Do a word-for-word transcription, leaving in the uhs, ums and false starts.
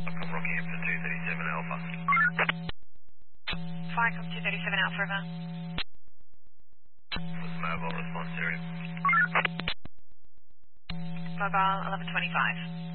Welcome Rockhampton two thirty-seven Alpha. Firecom two thirty-seven Alpha River. Was mobile response area. Mobile eleven twenty-five.